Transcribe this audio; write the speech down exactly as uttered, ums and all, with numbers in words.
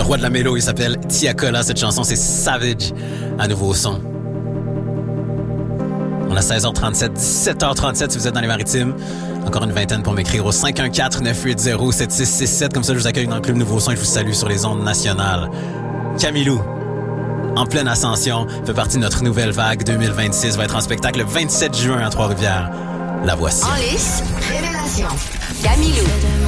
roi de la mélo, il s'appelle Tiakola. Cette chanson, c'est Savage, à nouveau son. On a seize heures trente-sept, dix-sept heures trente-sept si vous êtes dans les maritimes. Encore une vingtaine pour m'écrire au cinq un quatre, neuf huit zéro, sept six six sept. Comme ça, je vous accueille dans le Club Nouveau Son et je vous salue sur les ondes nationales. Camilou, en pleine ascension, fait partie de notre nouvelle vague deux mille vingt-six, va être en spectacle le vingt-sept juin à Trois-Rivières. La voici. En lice, révélation. Camilou.